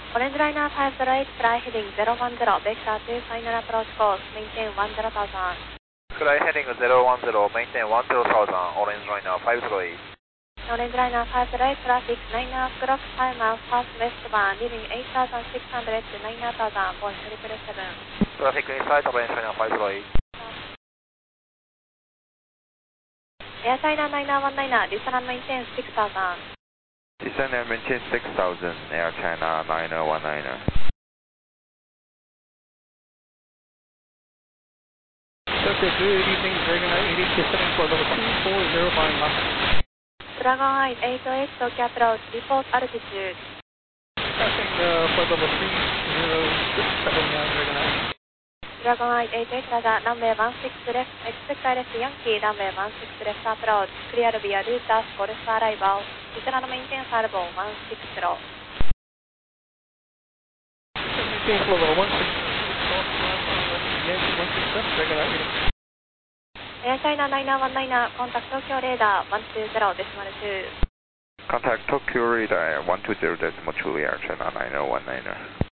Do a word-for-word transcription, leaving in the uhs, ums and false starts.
Orange Liner five zero eight, fly heading zero one zero, vector to final approach course, maintain one zero thousand. Fly heading zero one zero, maintain one zero thousand, Orange Liner five zero eight. Orange Liner five zero eight, traffic nine hours, clock five miles southwestbound, leaving eight thousand six hundred to nine thousand, Boeing seven seven seven. Traffic inside Orange Liner five zero eight. Air China nine one nine, descend and maintain six thousand. Descend and maintain six thousand, Air China nine one nine. Okay, good evening, Dragon eighty, descending for level two four zero five miles. Dragon eight eight zero eight, Tokyo approach, report altitude. Passing uh, for level three zero six seven now, Dragon eight. Dragon eight eight eight, Roger, runway one six left, expect direct Yankee, runway one six left approach, clear via Lutas, Golf arrival, descend and maintain salvo one six zero. Maintain for level one six zero, Yankee one six left, Dragon eight. Air China nine one nine, contact Tokyo radar one two zero decimal two. Contact Tokyo radar one two zero decimal two, Air China nine one nine.